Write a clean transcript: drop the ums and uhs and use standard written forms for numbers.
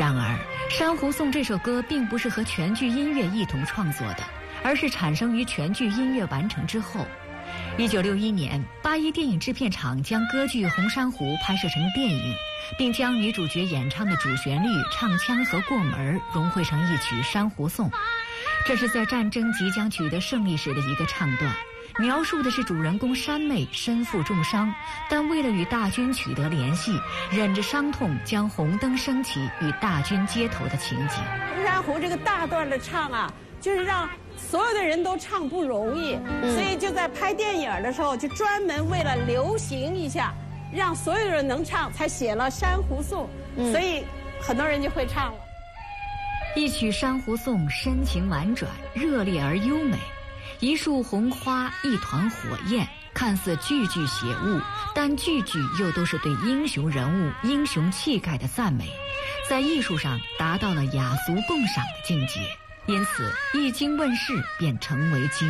然而，《珊瑚颂》这首歌并不是和全剧音乐一同创作的，而是产生于全剧音乐完成之后。1961年，八一电影制片厂将歌剧《红珊瑚》拍摄成电影，并将女主角演唱的主旋律、唱腔和过门融汇成一曲《珊瑚颂》。这是在战争即将取得胜利时的一个唱段，描述的是主人公山妹身负重伤，但为了与大军取得联系，忍着伤痛将红灯升起，与大军接头的情景。 红珊瑚这个大段的唱啊，就是让所有的人都唱不容易，所以就在拍电影的时候，就专门为了流行一下，让所有人能唱，才写了《珊瑚颂》，所以很多人就会唱了。 一曲《珊瑚颂》深情婉转，热烈而优美。一束红花，一团火焰，看似句句写物，但句句又都是对英雄人物、英雄气概的赞美，在艺术上达到了雅俗共赏的境界。因此，一经问世便成为经